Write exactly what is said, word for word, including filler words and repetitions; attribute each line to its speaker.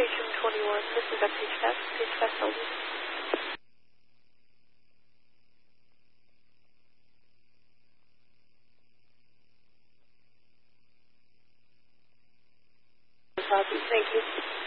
Speaker 1: Station twenty-one, this is a Page Fest, Page Fest only. Thank you.